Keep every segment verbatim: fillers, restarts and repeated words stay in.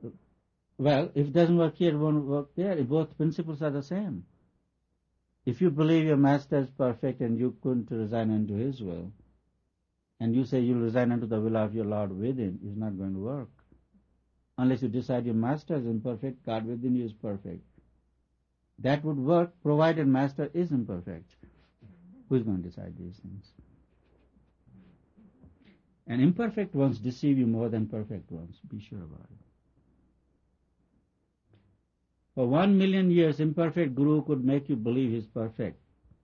Well, if it doesn't work here, it won't work there. Both principles are the same. If you believe your master is perfect and you couldn't resign unto his will, and you say you'll resign unto the will of your Lord within, it's not going to work. Unless you decide your master is imperfect, God within you is perfect. That would work provided master is imperfect. Who's going to decide these things? And imperfect ones deceive you more than perfect ones. Be sure about it. For one million years, imperfect guru could make you believe he's perfect.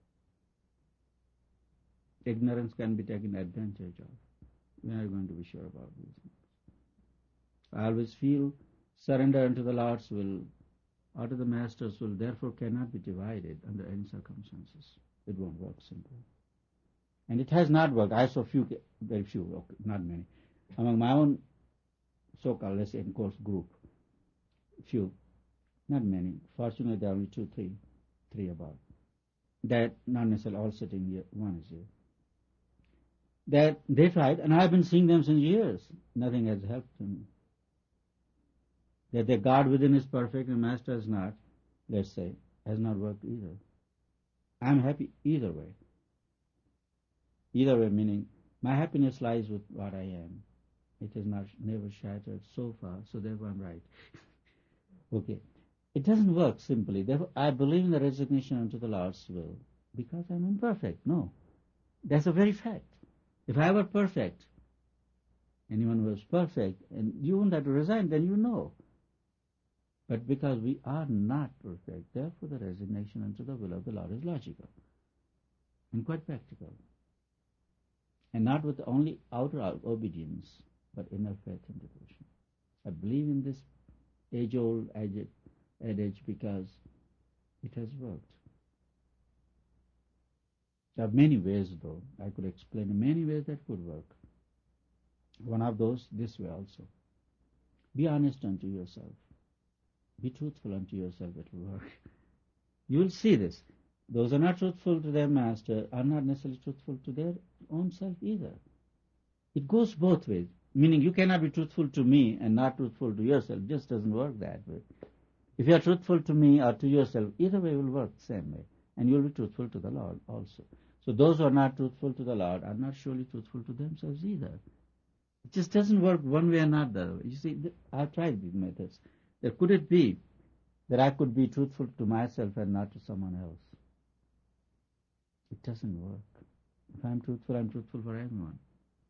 Ignorance can be taken advantage of. We are going to be sure about these things. I always feel surrender unto the Lord's will, or to the Master's will, therefore cannot be divided under any circumstances. It won't work simply. And it has not worked. I saw few, very few, okay, not many. Among my own so-called, let's say, in course group, few, not many. Fortunately, there are only two, three, three about. That, not necessarily all sitting here, one is here. That they tried, and I've been seeing them since years. Nothing has helped them. That their God within is perfect and Master is not, let's say, has not worked either. I'm happy either way. Either way meaning, my happiness lies with what I am. It has not never shattered so far, so therefore I'm right. Okay. It doesn't work simply. Therefore, I believe in the resignation unto the Lord's will because I'm imperfect. No. That's a very fact. If I were perfect, anyone who was perfect, and you wouldn't have to resign, then you know. But because we are not perfect, therefore the resignation unto the will of the Lord is logical and quite practical. And not with only outer obedience, but inner faith and devotion. I believe in this age-old adage because it has worked. There are many ways, though. I could explain in many ways that could work. One of those, this way also. Be honest unto yourself. Be truthful unto yourself, it will work. You will see this. Those who are not truthful to their master are not necessarily truthful to their own self either. It goes both ways. Meaning you cannot be truthful to me and not truthful to yourself. It just doesn't work that way. If you are truthful to me or to yourself, either way will work the same way. And you will be truthful to the Lord also. So those who are not truthful to the Lord are not surely truthful to themselves either. It just doesn't work one way or not the other way. You see, I've tried these methods. There could it be that I could be truthful to myself and not to someone else? It doesn't work. If I'm truthful, I'm truthful for everyone.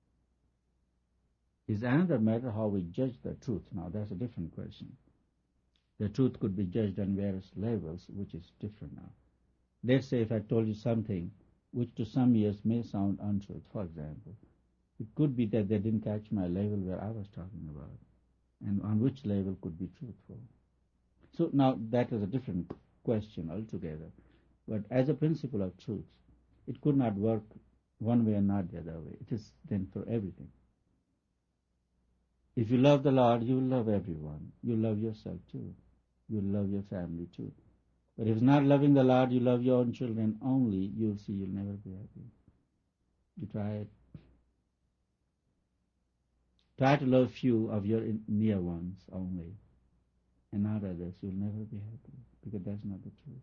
It's another matter how we judge the truth. Now, that's a different question. The truth could be judged on various levels, which is different now. Let's say if I told you something which to some ears may sound untruth, for example, it could be that they didn't catch my level where I was talking about, and on which level could be truthful. So now that is a different question altogether. But as a principle of truth, it could not work one way and not the other way. It is then for everything. If you love the Lord, you will love everyone. You love yourself too. You will love your family too. But if it's not loving the Lord, you love your own children only, you'll see you'll never be happy. You try it. Try to love few of your near ones only, and not others. You'll never be happy, because that's not the truth.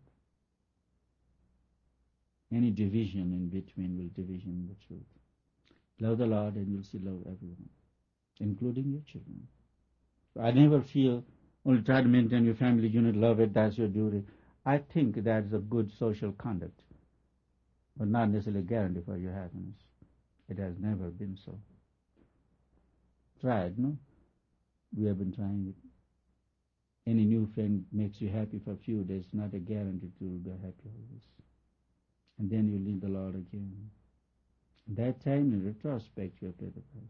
Any division in between will division the truth. Love the Lord and you'll see love everyone, including your children. So I never feel, only try to maintain your family unit, love it, that's your duty. I think that is a good social conduct, but not necessarily a guarantee for your happiness. It has never been so. Try it, no? We have been trying it. Any new friend makes you happy for a few days, not a guarantee to be happy always. And then you leave the Lord again. That time, in retrospect, you have paid the price.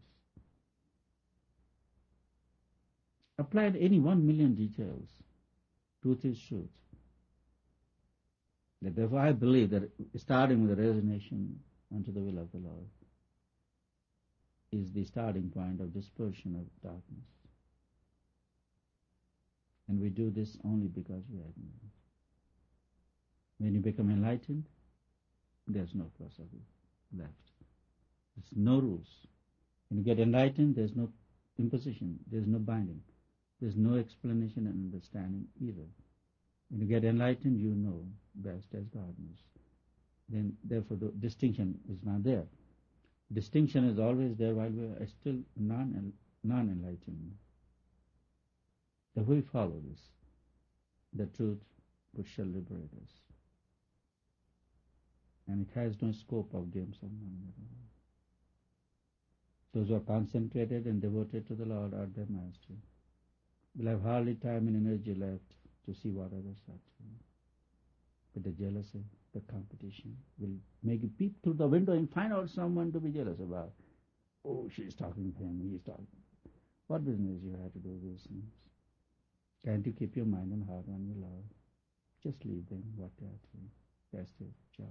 Applied any one million details. Truth is truth. Therefore, I believe that starting with the resignation unto the will of the Lord is the starting point of dispersion of darkness. And we do this only because we are ignorant. When you become enlightened, there's no philosophy left. There's no rules. When you get enlightened, there's no imposition, there's no binding. There's no explanation and understanding either. When you get enlightened, you know best as God knows. Then, therefore, the distinction is not there. Distinction is always there while we are still non non-enlightened. If we follow this, the truth which shall liberate us. And it has no scope of games of mind at all. Those who are concentrated and devoted to the Lord are their master. Will have hardly time and energy left to see what others are doing. But the jealousy, the competition will make you peep through the window and find out someone to be jealous about. Oh, she's talking to him, he's talking. What business you have to do these things? Can't you keep your mind and heart on your love? Just leave them what they are doing. That's their job.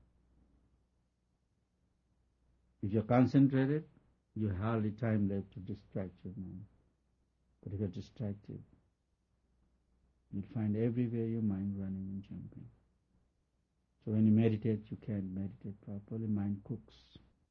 If you're concentrated, you have hardly time left to distract your mind. But if you're distracted, you'll find everywhere your mind running and jumping. So when you meditate, you can't meditate properly. Mind cooks.